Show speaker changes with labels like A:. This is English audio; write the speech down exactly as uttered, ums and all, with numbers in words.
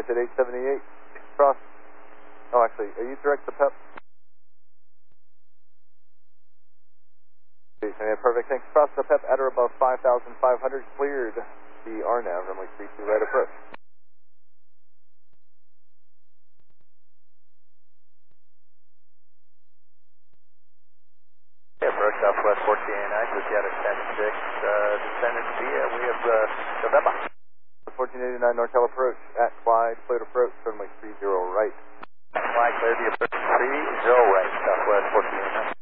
A: at eight seventy-eight. Cross. Oh, actually, are you direct to P E P? Yeah, perfect. Thanks. Cross the P E P at or above five thousand five hundred. Cleared the R N A V, runway three two right approach.
B: Yeah, approach Southwest fourteen eighty-nine, just got a ten six, uh, descendant via, we have, uh, November.
A: fourteen eighty-nine Nortel approach at Clyde, cleared approach, runway three zero right.
B: Clyde, clear the approach three zero right, Southwest fourteen eighty-nine.